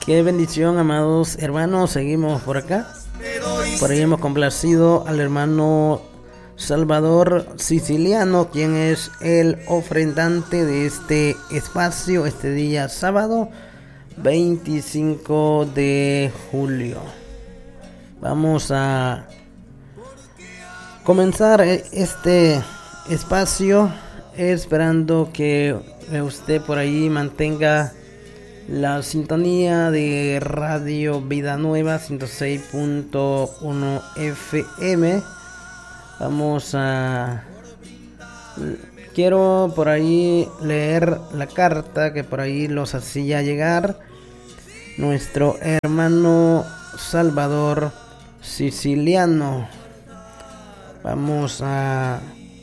Qué bendición, amados hermanos. Seguimos por acá. Por ahí hemos complacido al hermano Salvador Siciliano, quien es el ofrendante de este espacio, este día sábado 25 de julio. Vamos a comenzar este espacio esperando que usted por ahí mantenga la sintonía de Radio Vida Nueva 106.1 FM. Quiero por ahí leer la carta que por ahí los hacía llegar nuestro hermano Salvador Siciliano. Vamos a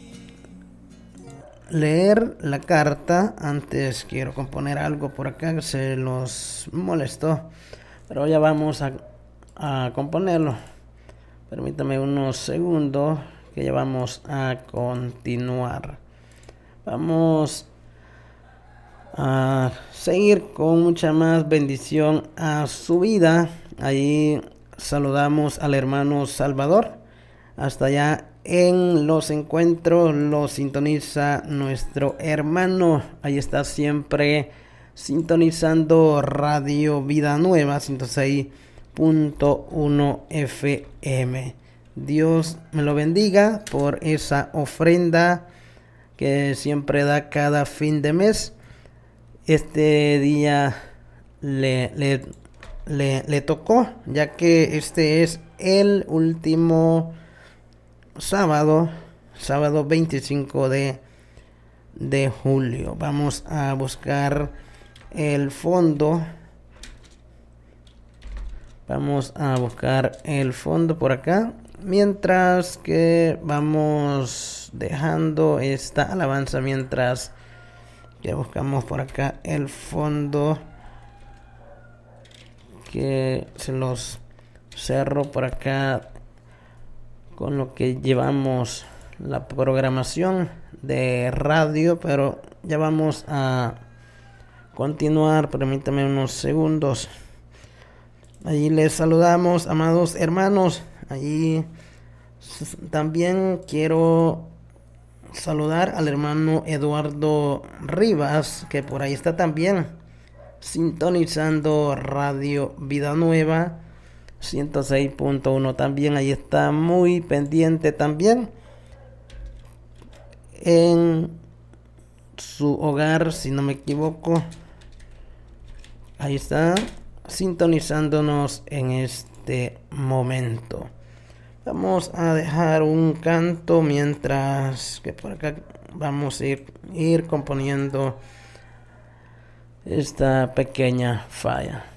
leer la carta. Antes quiero componer algo por acá que se los molestó, pero ya vamos a componerlo. Permítame unos segundos que ya vamos a continuar. Vamos a seguir con mucha más bendición a su vida. Ahí saludamos al hermano Salvador. Hasta allá en los encuentros lo sintoniza nuestro hermano. Ahí está siempre sintonizando Radio Vida Nueva 106.1 FM. Dios me lo bendiga por esa ofrenda que siempre da cada fin de mes. Este día le tocó, ya que este es el último sábado 25 de julio. Vamos a buscar el fondo. Vamos a buscar el fondo por acá, mientras que vamos dejando esta alabanza, mientras que buscamos por acá el fondo, que se los cerro por acá con lo que llevamos la programación de radio, pero ya vamos a continuar. Permítame unos segundos. Allí les saludamos, amados hermanos. Allí también quiero saludar al hermano Eduardo Rivas, que por ahí está también sintonizando Radio Vida Nueva 106.1. También ahí está muy pendiente también en su hogar, si no me equivoco. Ahí está sintonizándonos en este momento. Vamos a dejar un canto mientras que por acá vamos a ir componiendo esta pequeña falla.